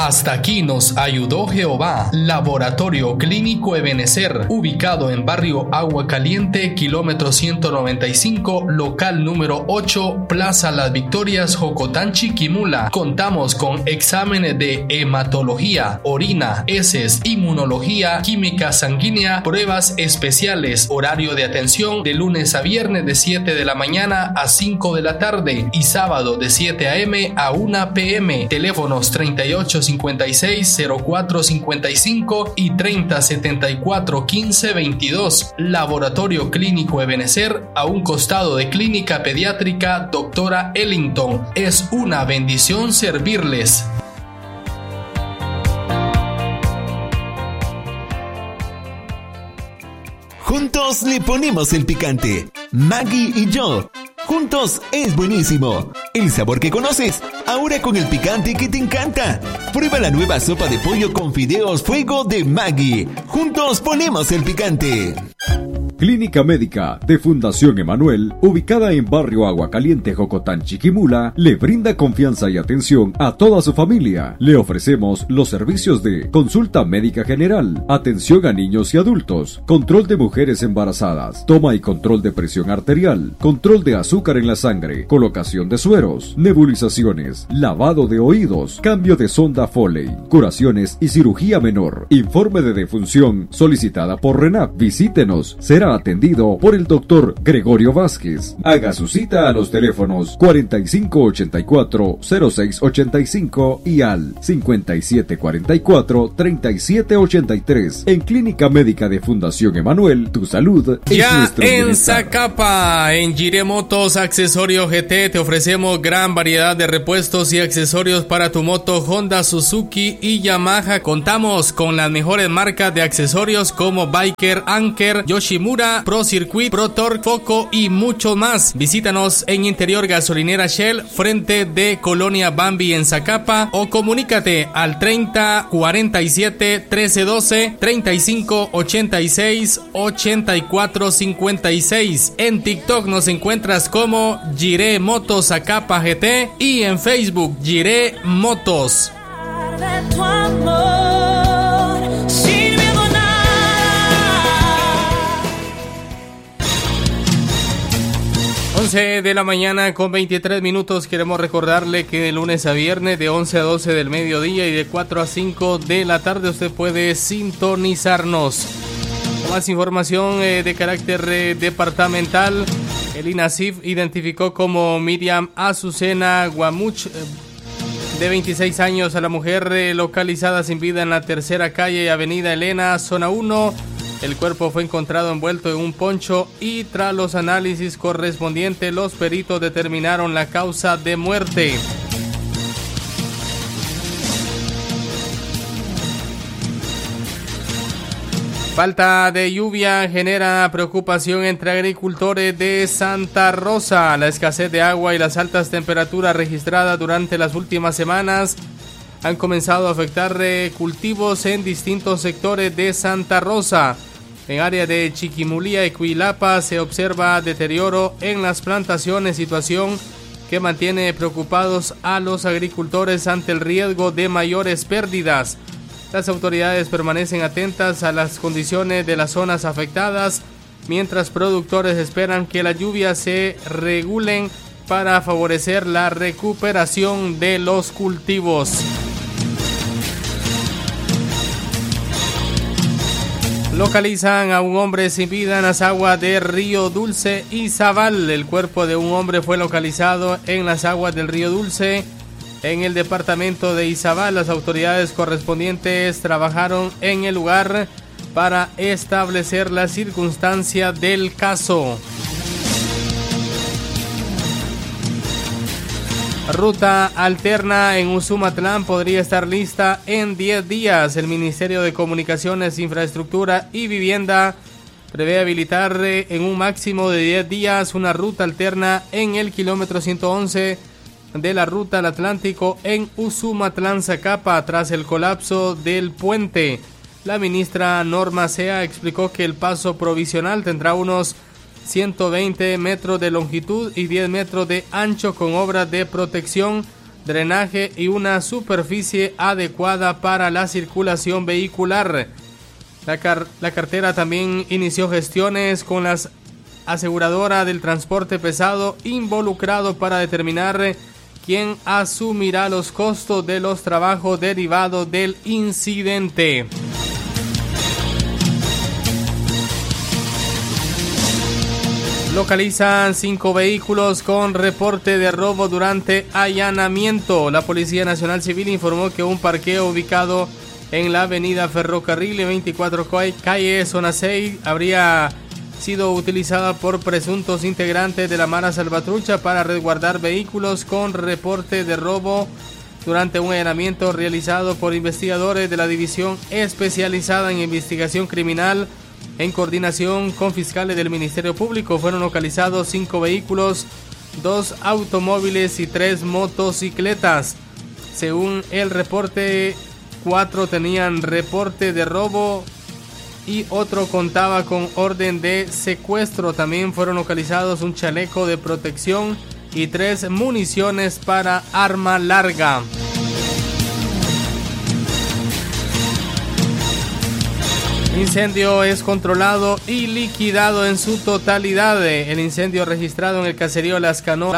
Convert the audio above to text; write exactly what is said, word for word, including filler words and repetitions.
Hasta aquí nos ayudó Jehová. Laboratorio Clínico Ebenecer, ubicado en barrio Agua Caliente, kilómetro ciento noventa y cinco, local número ocho, Plaza Las Victorias, Jocotán, Chiquimula. Contamos con exámenes de hematología, orina, heces, inmunología, química sanguínea, pruebas especiales. Horario de atención de lunes a viernes de siete de la mañana a cinco de la tarde y sábado de siete a eme a una pe eme. Teléfonos treinta y ocho cincuenta y seis cero cuatro cincuenta y cinco y treinta setenta y cuatro quince veintidós. Laboratorio Clínico Ebenecer, a un costado de Clínica Pediátrica Doctora Ellington. Es una bendición servirles. Juntos le ponemos el picante. Maggie y yo. Juntos es buenísimo. El sabor que conoces, ahora con el picante que te encanta. Prueba la nueva sopa de pollo con fideos fuego de Maggie. Juntos ponemos el picante. Clínica Médica de Fundación Emanuel, ubicada en barrio Agua Caliente, Jocotán, Chiquimula, le brinda confianza y atención a toda su familia. Le ofrecemos los servicios de consulta médica general, atención a niños y adultos, control de mujeres embarazadas, toma y control de presión arterial, control de azúcar en la sangre, colocación de sueros, nebulizaciones, lavado de oídos, cambio de sonda Foley, curaciones y cirugía menor. Informe de defunción solicitada por RENAP. Visítenos. Será atendido por el doctor Gregorio Vázquez. Haga su cita a los teléfonos cuarenta y cinco ochenta y cuatro cero seis ochenta y cinco y al cincuenta y siete cuarenta y cuatro treinta y siete ochenta y tres. En Clínica Médica de Fundación Emanuel, tu salud es ya nuestro en bienestar. Zacapa, en Jiré Motos Accesorio G T, te ofrecemos gran variedad de repuestos y accesorios para tu moto Honda, Suzuki y Yamaha. Contamos con las mejores marcas de accesorios como Biker, Anker, Yoshimura, Pro Circuit, Pro Torque, Foco y mucho más. Visítanos en Interior Gasolinera Shell, frente de Colonia Bambi en Zacapa, o comunícate al treinta cuarenta y siete trece doce, treinta y cinco ochenta y seis ochenta y cuatro cincuenta y seis. En TikTok nos encuentras como Jiré Motos Zacapa G T y en Facebook Jiré Motos. once de la mañana con veintitrés minutos. Queremos recordarle que de lunes a viernes de once a doce del mediodía y de cuatro a cinco de la tarde usted puede sintonizarnos. Más información eh, de carácter eh, departamental. El INASIF identificó como Miriam Azucena Guamuch, eh, de veintiséis años, a la mujer eh, localizada sin vida en la tercera calle y avenida Elena, zona uno. El cuerpo fue encontrado envuelto en un poncho y tras los análisis correspondientes los peritos determinaron la causa de muerte. Falta de lluvia genera preocupación entre agricultores de Santa Rosa. La escasez de agua y las altas temperaturas registradas durante las últimas semanas han comenzado a afectar eh, cultivos en distintos sectores de Santa Rosa. En área de Chiquimulía y Cuilapa se observa deterioro en las plantaciones, situación que mantiene preocupados a los agricultores ante el riesgo de mayores pérdidas. Las autoridades permanecen atentas a las condiciones de las zonas afectadas, mientras productores esperan que las lluvias se regulen para favorecer la recuperación de los cultivos. Localizan a un hombre sin vida en las aguas de Río Dulce y Zabal. El cuerpo de un hombre fue localizado en las aguas del Río Dulce, en el departamento de Izabal. Las autoridades correspondientes trabajaron en el lugar para establecer la circunstancia del caso. Ruta alterna en Usumatlán podría estar lista en diez días. El Ministerio de Comunicaciones, Infraestructura y Vivienda prevé habilitar en un máximo de diez días una ruta alterna en el kilómetro ciento once de la ruta al Atlántico en Usumatlán, Zacapa, tras el colapso del puente. La ministra Norma Sea explicó que el paso provisional tendrá unos ciento veinte metros de longitud y diez metros de ancho, con obras de protección drenaje y una superficie adecuada para la circulación vehicular. La, car- la cartera también inició gestiones con la aseguradora del transporte pesado involucrado para determinar quién asumirá los costos de los trabajos derivados del incidente. Localizan cinco vehículos con reporte de robo durante allanamiento. La Policía Nacional Civil informó que un parqueo ubicado en la avenida Ferrocarril veinticuatro calle zona seis habría sido utilizada por presuntos integrantes de la Mara Salvatrucha para resguardar vehículos con reporte de robo durante un allanamiento realizado por investigadores de la División Especializada en Investigación Criminal. En coordinación con fiscales del Ministerio Público fueron localizados cinco vehículos, dos automóviles y tres motocicletas. Según el reporte, cuatro tenían reporte de robo y otro contaba con orden de secuestro. También fueron localizados un chaleco de protección y tres municiones para arma larga. Incendio es controlado y liquidado en su totalidad. El incendio registrado en el caserío Las Canoas